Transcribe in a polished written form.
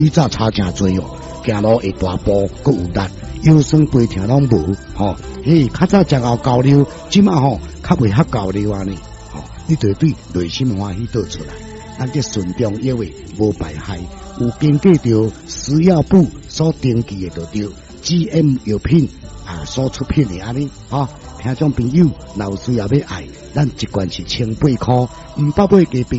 以早差真多哦，行路会大步，搁有力，腰酸背痛拢无，吼，嘿，较早食到高粱，即马吼较袂遐高粱安尼，吼，你就对内心欢喜倒出来，咱这顺中药的无败害，有经过着食药部所登记的就对 GM 药品啊所出品的安尼，吼，听众朋友若有需要要爱，咱一罐是1800块，唔到尾加平。